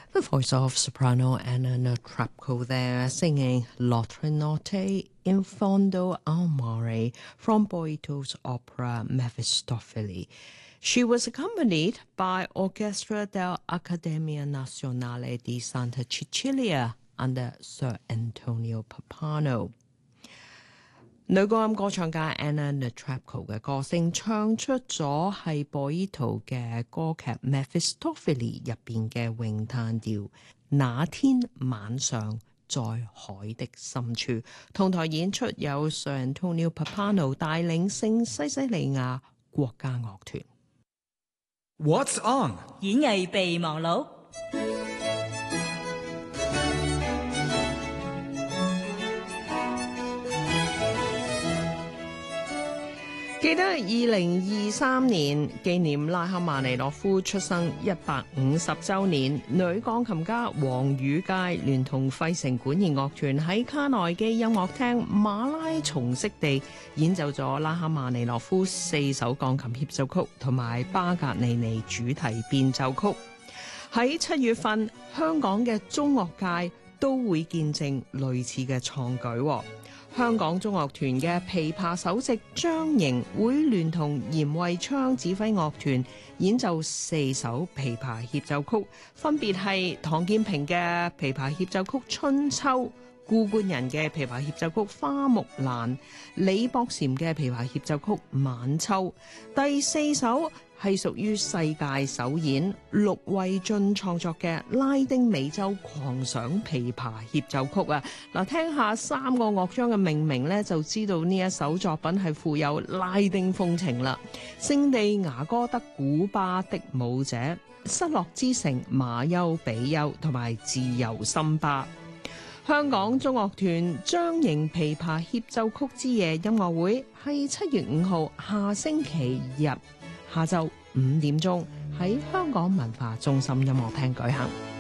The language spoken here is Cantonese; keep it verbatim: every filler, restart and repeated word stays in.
The voice of soprano Anna Netrebko there singing L'altre notte in fondo al mare from Boito's opera Mefistofele. She was accompanied by Orchestra dell'Accademia Nazionale di Santa Cecilia under Sir Antonio Pappano。女高音歌唱家 Anna Netrebko 嘅歌聲唱出咗係 Boito 嘅歌劇 Mefistofele 入邊嘅詠嘆調那天晚上在海的深處，同台演出有 Sir Antonio Pappano 帶領聖西西里亞國家樂團。 What's on？ 演藝備忘錄。 記得二零二三年紀念拉赫曼尼諾夫出生一百五十週年，女鋼琴家黃宇佳聯同費城管弦樂團喺卡內基音樂廳馬拉松式地演奏咗拉赫曼尼諾夫四首鋼琴協奏曲同埋巴格尼尼主題變奏曲。喺七月份，香港嘅中樂界都會見證類似嘅創舉。香港中樂團嘅琵琶首席張瑩會聯同嚴惠昌指揮樂團演奏四首琵琶協奏曲，分別係唐建平嘅琵琶協奏曲《春秋》、顧冠仁嘅琵琶協奏曲《花木蘭》、李博禪嘅琵琶協奏曲《晚秋》。第四首係屬於世界首演陸惠進創作嘅拉丁美洲狂想琵琶協奏曲啊！嗱，聽下三個樂章嘅命名咧，就知道呢一首作品係富有拉丁風情啦。聖地牙哥德古巴的舞者、失落之城馬丘比丘同埋自由森巴。香港中樂團張瑩琵琶協奏曲之夜音樂會係七月五號下星期日下晝五點鐘喺香港文化中心音樂廳舉行。